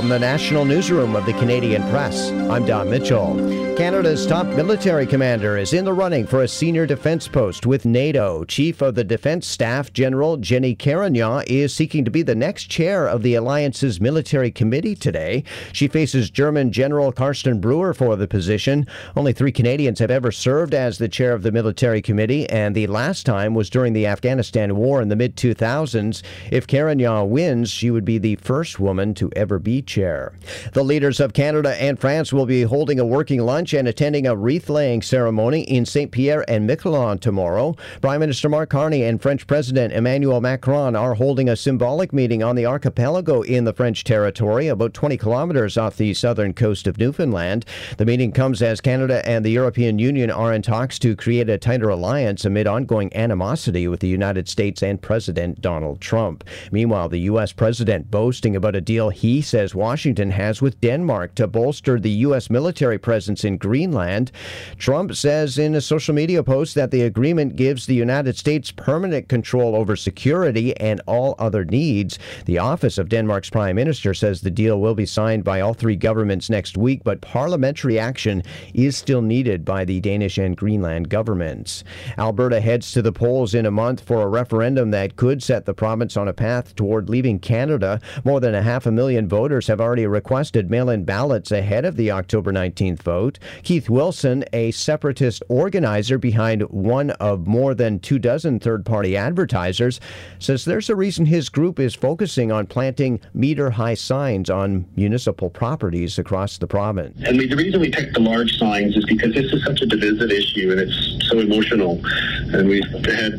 From the National Newsroom of the Canadian Press, I'm Don Mitchell. Canada's top military commander is in the running for a senior defense post with NATO. Chief of the Defense Staff General Jenny Carignan is seeking to be the next chair of the alliance's military committee today. She faces German General Carsten Brewer for the position. Only 3 Canadians have ever served as the chair of the military committee, and the last time was during the Afghanistan war in the mid-2000s. If Carignan wins, she would be the first woman to ever be chair. The leaders of Canada and France will be holding a working lunch and attending a wreath-laying ceremony in Saint-Pierre and Miquelon tomorrow. Prime Minister Mark Carney and French President Emmanuel Macron are holding a symbolic meeting on the archipelago in the French territory, about 20 kilometers off the southern coast of Newfoundland. The meeting comes as Canada and the European Union are in talks to create a tighter alliance amid ongoing animosity with the United States and President Donald Trump. Meanwhile, the U.S. president boasting about a deal he says Washington has with Denmark to bolster the U.S. military presence in Greenland. Trump says in a social media post that the agreement gives the United States permanent control over security and all other needs. The office of Denmark's prime minister says the deal will be signed by all 3 governments next week, but parliamentary action is still needed by the Danish and Greenland governments. Alberta heads to the polls in a month for a referendum that could set the province on a path toward leaving Canada. More than 500,000 voters have already requested mail-in ballots ahead of the October 19th vote. Keith Wilson, a separatist organizer behind one of more than 24 third-party advertisers, says there's a reason his group is focusing on planting meter-high signs on municipal properties across the province. And the reason we picked the large signs is because this is such a divisive issue and it's so emotional. And we've had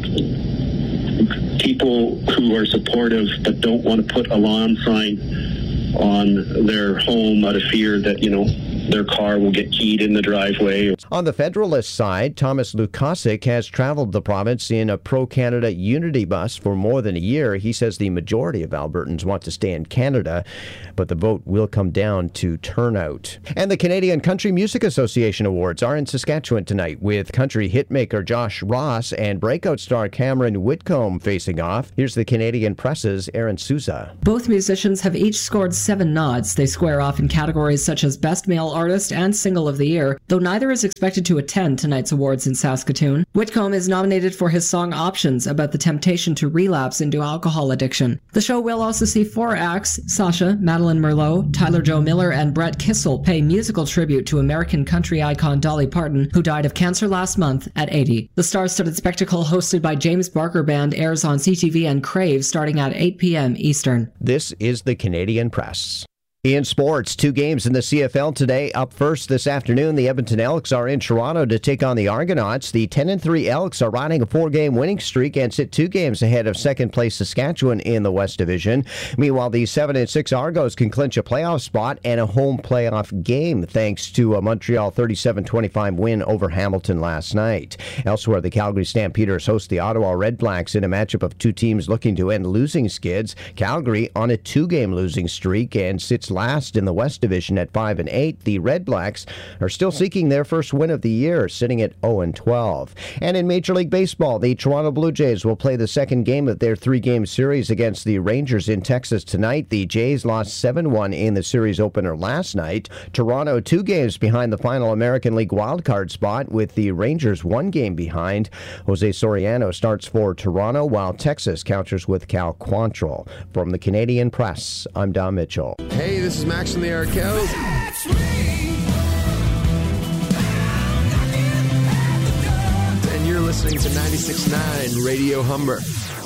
people who are supportive but don't want to put a lawn sign on their home out of fear that, their car will get keyed in the driveway. On the Federalist side, Thomas Lukasik has traveled the province in a pro-Canada unity bus for more than a year. He says the majority of Albertans want to stay in Canada, but the vote will come down to turnout. And the Canadian Country Music Association Awards are in Saskatchewan tonight, with country hitmaker Josh Ross and breakout star Cameron Whitcomb facing off. Here's the Canadian Press's Aaron Souza. Both musicians have each scored 7 nods. They square off in categories such as Best Male Artist and Single of the Year, though neither is expected to attend tonight's awards in Saskatoon. Whitcomb is nominated for his song Options, about the temptation to relapse into alcohol addiction. The show will also see 4 acts: Sasha, Madeline Merlot, Tyler Joe Miller, and Brett Kissel pay musical tribute to American country icon Dolly Parton, who died of cancer last month at 80. The star-studded spectacle hosted by James Barker Band airs on CTV and Crave starting at 8 p.m. Eastern. This is the Canadian Press. In sports, 2 games in the CFL today. Up first this afternoon, the Edmonton Elks are in Toronto to take on the Argonauts. The 10-3 Elks are riding a 4-game winning streak and sit 2 games ahead of second-place Saskatchewan in the West Division. Meanwhile, the 7-6 Argos can clinch a playoff spot and a home playoff game thanks to a Montreal 37-25 win over Hamilton last night. Elsewhere, the Calgary Stampeders host the Ottawa Red Blacks in a matchup of 2 teams looking to end losing skids. Calgary on a 2-game losing streak and sits last in the West Division at 5-8. The Red Blacks are still seeking their first win of the year, sitting at 0-12. And in Major League Baseball, the Toronto Blue Jays will play the second game of their 3-game series against the Rangers in Texas tonight. The Jays lost 7-1 in the series opener last night. Toronto 2 games behind the final American League wildcard spot, with the Rangers 1 game behind. Jose Soriano starts for Toronto, while Texas counters with Cal Quantrill. From the Canadian Press, I'm Don Mitchell. Hey, this is Max from the Arkells. And you're listening to 96.9 Radio Humber.